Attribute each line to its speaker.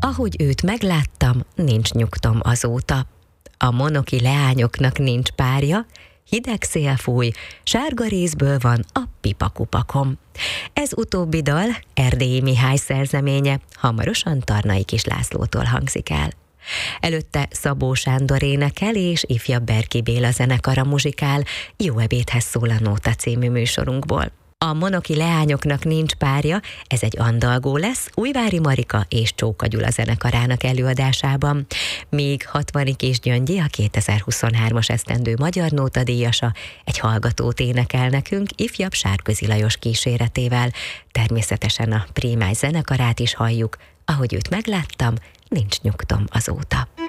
Speaker 1: Ahogy őt megláttam, nincs nyugtom azóta. A monoki leányoknak nincs párja, hideg szél fúj, sárga rézből van a pipakupakom. Ez utóbbi dal Erdélyi Mihály szerzeménye, hamarosan Tarnai Kis Lászlótól hangzik el. Előtte Szabó Sándor énekel és ifjabb Berki Béla zenekara muzsikál Jó ebédhez szól a Nóta című műsorunkból. A monoki leányoknak nincs párja, ez egy andalgó lesz Újvári Marika és Csóka Gyula zenekarának előadásában, míg Hatvani Kis Gyöngyi, a 2023-as esztendő Magyar Nóta díjasa, egy hallgatót énekel nekünk ifjabb Sárközi Lajos kíséretével. Természetesen a Prímáj zenekarát is halljuk, ahogy őt megláttam, nincs nyugtom azóta.